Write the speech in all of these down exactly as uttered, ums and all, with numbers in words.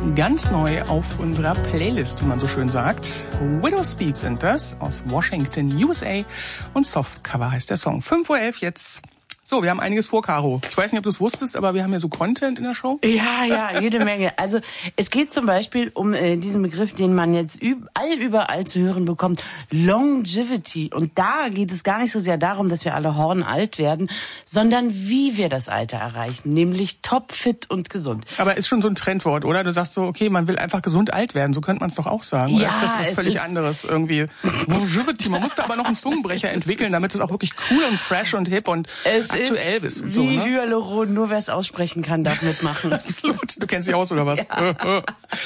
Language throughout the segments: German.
ganz neu auf unserer Playlist, wie man so schön sagt. Widow Speak sind das, aus Washington, U S A. Und Softcover heißt der Song. fünf Uhr elf jetzt. So, wir haben einiges vor, Caro. Ich weiß nicht, ob du es wusstest, aber wir haben ja so Content in der Show. Ja, ja, jede Menge. Also es geht zum Beispiel um äh, diesen Begriff, den man jetzt all überall zu hören bekommt, Longevity. Und da geht es gar nicht so sehr darum, dass wir alle hornalt werden, sondern wie wir das Alter erreichen, nämlich topfit und gesund. Aber ist schon so ein Trendwort, oder? Du sagst so, okay, man will einfach gesund alt werden. So könnte man es doch auch sagen. Oder ja, ist das was völlig ist anderes irgendwie? Longevity. Man muss da aber noch einen Zungenbrecher entwickeln, damit es auch wirklich cool und fresh und hip und es aktuell bist und wie so, ne? Hyaluron, nur wer es aussprechen kann, darf mitmachen. Absolut. Du kennst dich aus, oder was? Ja.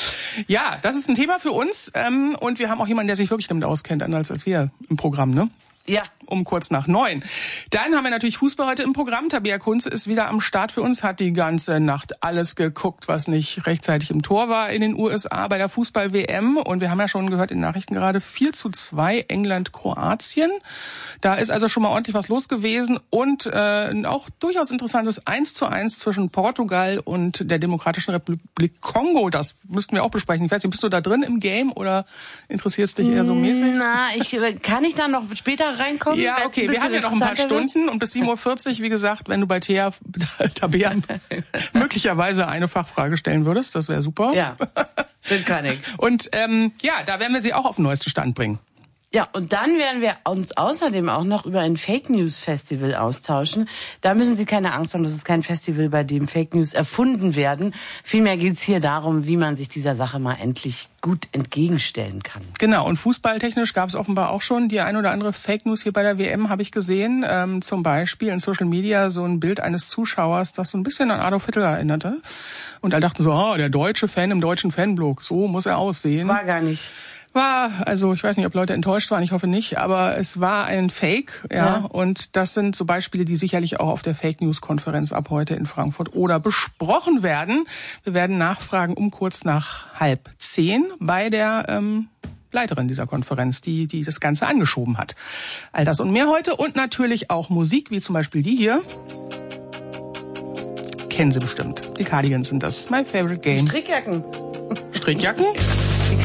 Ja, das ist ein Thema für uns. Ähm, und wir haben auch jemanden, der sich wirklich damit auskennt, anders als wir im Programm, ne? Ja. Um kurz nach neun. Dann haben wir natürlich Fußball heute im Programm. Tabea Kunze ist wieder am Start für uns, hat die ganze Nacht alles geguckt, was nicht rechtzeitig im Tor war in den U S A bei der Fußball-W M. Und wir haben ja schon gehört in den Nachrichten gerade vier zu zwei England-Kroatien. Da ist also schon mal ordentlich was los gewesen. Und äh, auch durchaus interessantes eins zu eins zwischen Portugal und der Demokratischen Republik Kongo. Das müssten wir auch besprechen. Ich weiß nicht, bist du da drin im Game oder interessierst dich eher so mäßig? Na, ich kann ich da noch später reinkommen? Ja, okay, wir haben ja noch ein paar Stunden und bis sieben Uhr vierzig, wie gesagt, wenn du bei Thea, Tabea möglicherweise eine Fachfrage stellen würdest, das wäre super. Ja, das kann ich. Und ähm, ja, da werden wir sie auch auf den neuesten Stand bringen. Ja, und dann werden wir uns außerdem auch noch über ein Fake News Festival austauschen. Da müssen Sie keine Angst haben, das ist kein Festival, bei dem Fake News erfunden werden. Vielmehr geht's hier darum, wie man sich dieser Sache mal endlich gut entgegenstellen kann. Genau, und fußballtechnisch gab es offenbar auch schon die ein oder andere Fake News hier bei der W M, habe ich gesehen. Ähm, zum Beispiel in Social Media so ein Bild eines Zuschauers, das so ein bisschen an Adolf Hitler erinnerte. Und alle dachten so, oh, der deutsche Fan im deutschen Fanblog, so muss er aussehen. War gar nicht. War, also ich weiß nicht, ob Leute enttäuscht waren, ich hoffe nicht, aber es war ein Fake, ja, ja. Und das sind so Beispiele, die sicherlich auch auf der Fake News Konferenz ab heute in Frankfurt oder besprochen werden. Wir werden nachfragen um kurz nach halb zehn bei der ähm, Leiterin dieser Konferenz, die die das Ganze angeschoben hat. All das und mehr heute und natürlich auch Musik, wie zum Beispiel die hier. Kennen Sie bestimmt. Die Cardigans sind das. My Favorite Game. Strickjacken. Strickjacken?